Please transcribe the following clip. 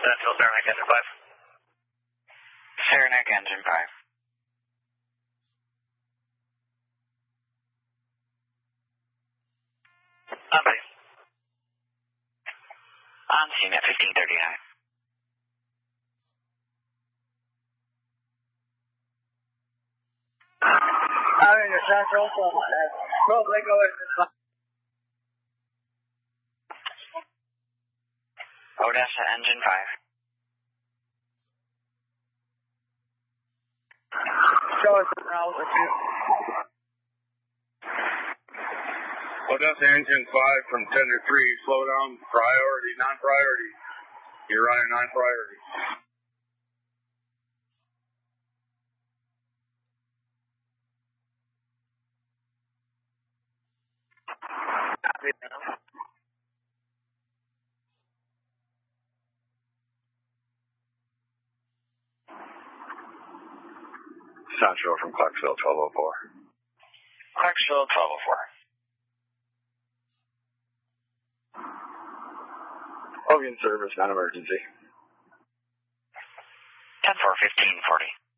Central, Saranac Engine 5. Saranac Engine 5. On base. On scene at 1539. I'm in your Central, probably go ahead. Odessa Engine 5. Show us an altitude. Odessa Engine 5 from 10 to 3, slow down, priority, non-priority. You're running non-priority. Central from Clarksville 1204. Clarksville 1204. Ovian service, non-emergency. 10-4, 1540.